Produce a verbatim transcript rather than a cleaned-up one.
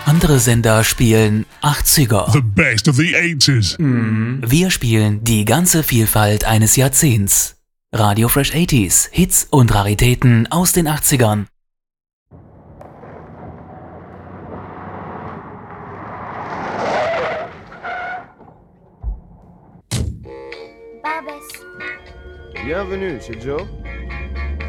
Andere Sender spielen achtziger. The best of the eighties. Wir spielen die ganze Vielfalt eines Jahrzehnts. Radio Fresh achtziger, Hits und Raritäten aus den achtzigern. Bienvenue chez Joe.